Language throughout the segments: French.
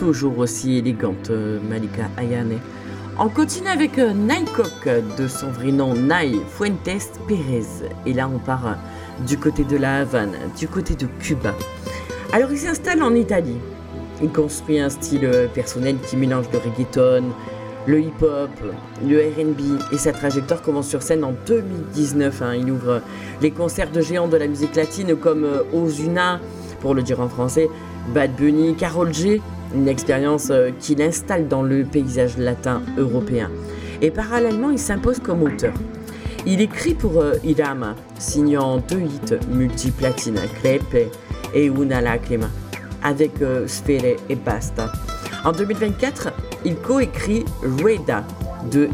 toujours aussi élégante, Malika Ayane. On continue avec Naikok, de son vrai nom Nay Fuentes Pérez. Et là, on part du côté de la Havane, du côté de Cuba. Alors, il s'installe en Italie. Il construit un style personnel qui mélange le reggaeton, le hip-hop, le R&B, et sa trajectoire commence sur scène en 2019. Il ouvre les concerts de géants de la musique latine comme Ozuna, pour le dire en français, Bad Bunny, Karol G, une expérience qui l'installe dans le paysage latin européen. Et parallèlement, il s'impose comme auteur. Il écrit pour Irama, signant 2 hits multiplatine, Crepe et Una Lacrima, avec Sfere et Basta. En 2024, il coécrit Rueda de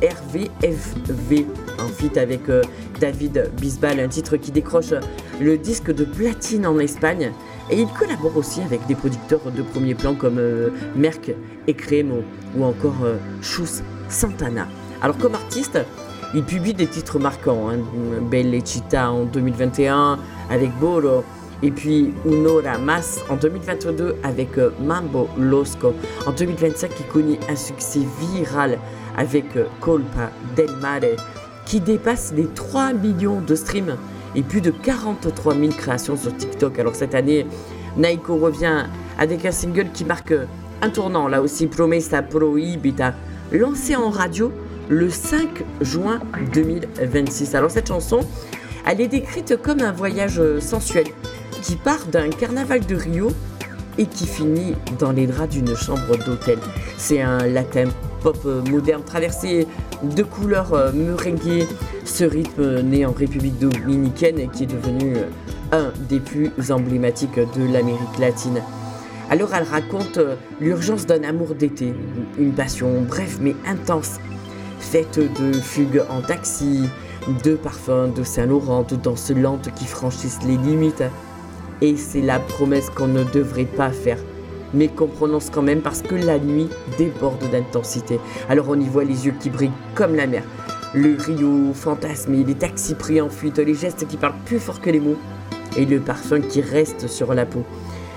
RVFV, en feat avec David Bisbal, un titre qui décroche le disque de platine en Espagne. Et il collabore aussi avec des producteurs de premier plan comme Merck et Cremo ou encore Chus Santana. Alors comme artiste, il publie des titres marquants, Belle Chita en 2021 avec Boro, et puis Unora Mas en 2022 avec Mambo Losco. En 2025, il connaît un succès viral avec Colpa del Mare qui dépasse les 3 millions de streams et plus de 43 000 créations sur TikTok. Alors cette année, Naiko revient avec un single qui marque un tournant, là aussi, Promesa Prohibita, lancé en radio le 5 juin 2026. Alors cette chanson, elle est décrite comme un voyage sensuel qui part d'un carnaval de Rio et qui finit dans les draps d'une chambre d'hôtel. C'est un latin pop moderne traversé de couleurs merengue. Ce rythme né en République dominicaine et qui est devenu un des plus emblématiques de l'Amérique latine. Alors elle raconte l'urgence d'un amour d'été, une passion brève mais intense, faite de fugues en taxi, de parfums de Saint-Laurent, de danses lentes qui franchissent les limites. Et c'est la promesse qu'on ne devrait pas faire, mais qu'on prononce quand même parce que la nuit déborde d'intensité. Alors on y voit les yeux qui brillent comme la mer, le Rio fantasmé, les taxis pris en fuite, les gestes qui parlent plus fort que les mots et le parfum qui reste sur la peau.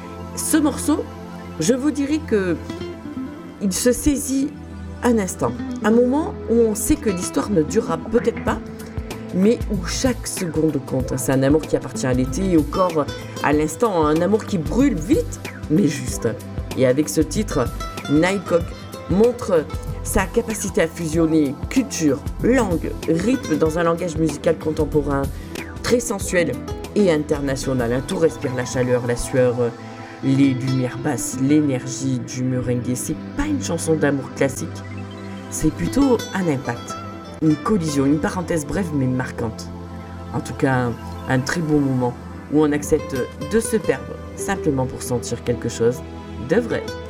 Ce morceau, je vous dirais que il se saisit un instant, un moment où on sait que l'histoire ne durera peut-être pas, mais où chaque seconde compte. C'est un amour qui appartient à l'été et au corps à l'instant, un amour qui brûle vite, mais juste. Et avec ce titre, Naikok montre sa capacité à fusionner culture, langue, rythme dans un langage musical contemporain, très sensuel et international. Tout respire la chaleur, la sueur, les lumières basses, l'énergie du merengue. C'est pas une chanson d'amour classique, c'est plutôt un impact, une collision, une parenthèse brève mais marquante. En tout cas, un très bon moment où on accepte de se perdre simplement pour sentir quelque chose de vrai.